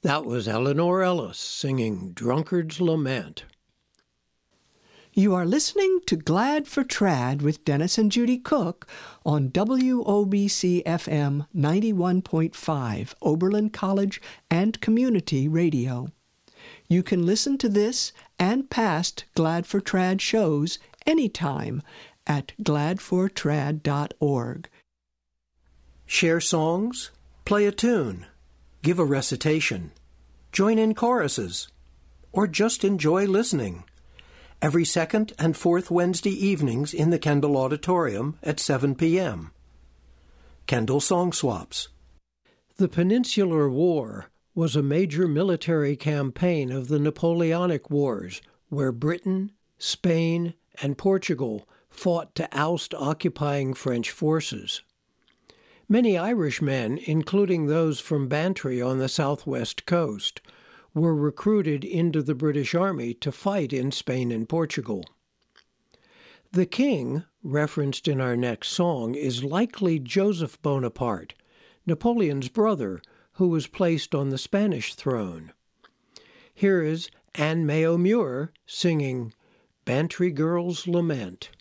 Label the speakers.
Speaker 1: That was Eleanor Ellis singing Drunkard's Lament.
Speaker 2: You are listening to Glad for Trad with Dennis and Judy Cook on WOBC-FM 91.5, Oberlin College and Community Radio. You can listen to this and past Glad for Trad shows anytime at gladfortrad.org.
Speaker 1: Share songs, play a tune, give a recitation, join in choruses, or just enjoy listening. Every second and fourth Wednesday evenings in the Kendall Auditorium at 7 p.m. Kendall Song Swaps. The Peninsular War was a major military campaign of the Napoleonic Wars, where Britain, Spain, and Portugal fought to oust occupying French forces. Many Irishmen, including those from Bantry on the southwest coast, were recruited into the British Army to fight in Spain and Portugal. The king, referenced in our next song, is likely Joseph Bonaparte, Napoleon's brother, who was placed on the Spanish throne. Here is Anne Mayo Muir singing Bantry Girl's Lament.